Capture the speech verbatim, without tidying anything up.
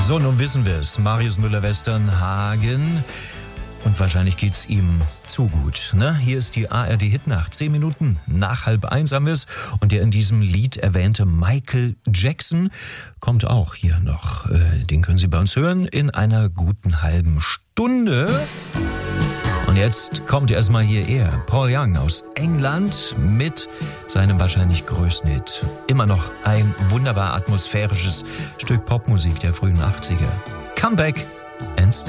So, nun wissen wir es. Marius Müller-Westernhagen. Und wahrscheinlich geht's ihm zu gut, ne? Hier ist die A R D-Hitnacht. Zehn Minuten nach halb eins haben wir es. Und der in diesem Lied erwähnte Michael Jackson kommt auch hier noch. Den können Sie bei uns hören in einer guten halben Stunde. Und jetzt kommt erstmal hier er, Paul Young aus England mit seinem wahrscheinlich größten Hit. Immer noch ein wunderbar atmosphärisches Stück Popmusik der frühen achtziger. Come back and stay.